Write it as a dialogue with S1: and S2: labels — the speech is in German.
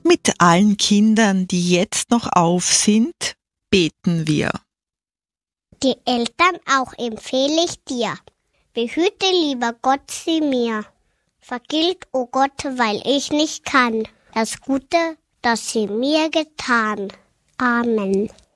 S1: mit allen Kindern, die jetzt noch auf sind, beten wir.
S2: Die Eltern auch empfehle ich dir. Behüte, lieber Gott, sie mir. Vergilt, o Gott, weil ich nicht kann, das Gute, das sie mir getan. Amen.